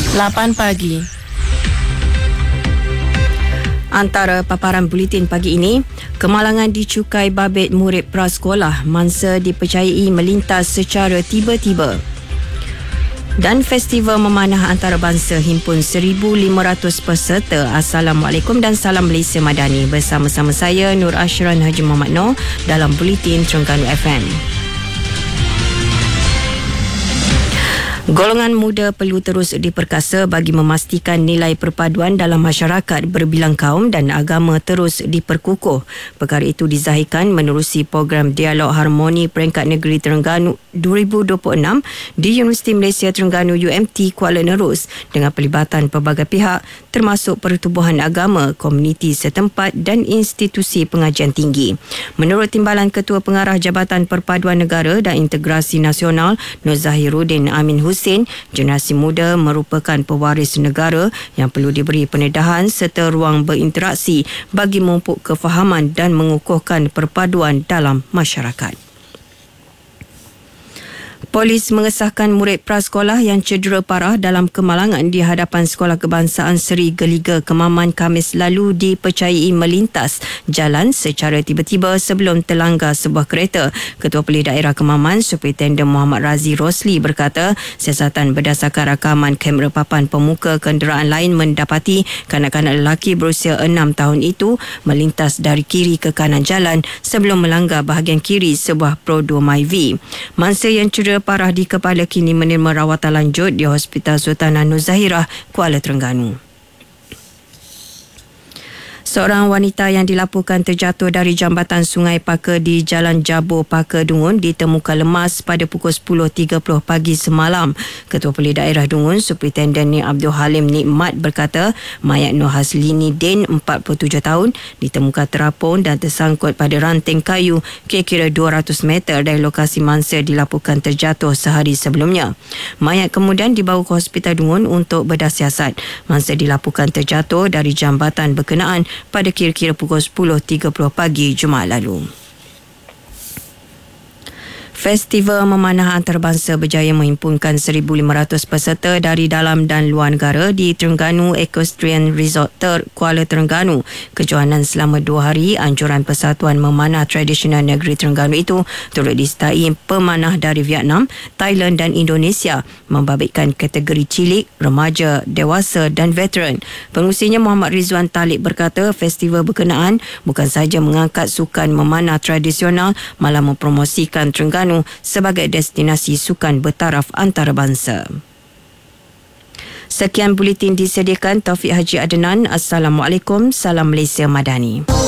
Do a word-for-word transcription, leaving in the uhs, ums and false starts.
lapan pagi. Antara paparan buletin pagi ini, kemalangan di Cukai Babit murid prasekolah mangsa dipercayai melintas secara tiba-tiba. Dan festival memanah antarabangsa himpun seribu lima ratus peserta. Assalamualaikum dan salam Malaysia Madani. Bersama-sama saya Nur Ashran Haji Muhammad Noor dalam Buletin Terengganu F M. Golongan muda perlu terus diperkasa bagi memastikan nilai perpaduan dalam masyarakat berbilang kaum dan agama terus diperkukuh. Perkara itu dizahirkan menerusi program Dialog Harmoni Peringkat Negeri Terengganu dua ribu dua puluh enam di Universiti Malaysia Terengganu U M T Kuala Nerus dengan pelibatan pelbagai pihak termasuk pertubuhan agama, komuniti setempat dan institusi pengajian tinggi. Menurut Timbalan Ketua Pengarah Jabatan Perpaduan Negara dan Integrasi Nasional Nur Zahiruddin Amin Hussein, generasi muda merupakan pewaris negara yang perlu diberi pendedahan serta ruang berinteraksi bagi memupuk kefahaman dan mengukuhkan perpaduan dalam masyarakat. Polis mengesahkan murid prasekolah yang cedera parah dalam kemalangan di hadapan Sekolah Kebangsaan Seri Geliga Kemaman Khamis lalu dipercayai melintas jalan secara tiba-tiba sebelum terlanggar sebuah kereta. Ketua Polis Daerah Kemaman, Superintendent Muhammad Razi Rosli berkata, siasatan berdasarkan rakaman kamera papan pemuka kenderaan lain mendapati kanak-kanak lelaki berusia enam tahun itu melintas dari kiri ke kanan jalan sebelum melanggar bahagian kiri sebuah Pro dua Myvi. Mangsa yang cedera parah di kepala kini menerima rawatan lanjut di Hospital Sultanah Nur Zahirah, Kuala Terengganu. Seorang wanita yang dilaporkan terjatuh dari jambatan Sungai Paka di Jalan Jabur Paka Dungun ditemukan lemas pada pukul sepuluh tiga puluh pagi semalam. Ketua Polis Daerah Dungun, Superintendent Ni Abdul Halim Nikmat berkata, mayat Nur Haslini Din, empat puluh tujuh tahun, ditemukan terapung dan tersangkut pada ranting kayu kira-kira dua ratus meter dari lokasi mangsa dilaporkan terjatuh sehari sebelumnya. Mayat kemudian dibawa ke Hospital Dungun untuk bedah siasat. Mangsa dilaporkan terjatuh dari jambatan berkenaan pada kira-kira pukul sepuluh tiga puluh pagi Jumaat lalu. Festival Memanah Antarabangsa berjaya menghimpunkan seribu lima ratus peserta dari dalam dan luar negara di Terengganu Equestrian Resort Ter Kuala Terengganu. Kejohanan selama dua hari anjuran Persatuan Memanah Tradisional Negeri Terengganu itu turut disertai pemanah dari Vietnam, Thailand dan Indonesia, membabitkan kategori cilik, remaja, dewasa dan veteran. Pengurusinya Muhammad Rizwan Talib berkata, festival berkenaan bukan sahaja mengangkat sukan memanah tradisional, malah mempromosikan Terengganu sebagai destinasi sukan bertaraf antarabangsa. Sekian buletin disediakan Taufik Haji Adnan. Assalamualaikum, salam Malaysia Madani.